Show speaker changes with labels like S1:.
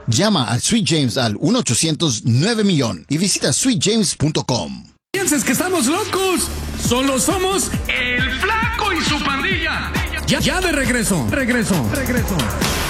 S1: Llama a Sweet James al 1-800-9-MILLON y visita sweetjames.com.
S2: ¿Piensas que estamos locos? Solo somos el Flaco y su pandilla. Ya de regreso.